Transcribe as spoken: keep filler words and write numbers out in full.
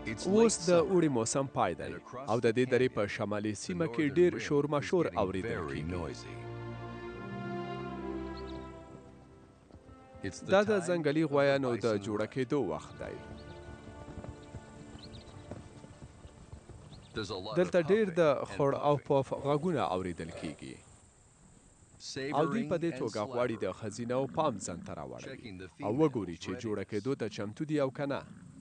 اوس د اوړي موسم پای دی او د دې درې په شمالي سیمه کې ډیر شور ماشور اوریدل کیږي. دا د ځنګلي غویانو د جوړه کېدو وخت دی. دلته ډیر د خړ او پف غږونه اوریدل کیږي او دوی په دې توګه غواړي د ښځینه او پام ځان ته راوړي او وګوري چې جوړه کېدو ته چمتو دي او که نه.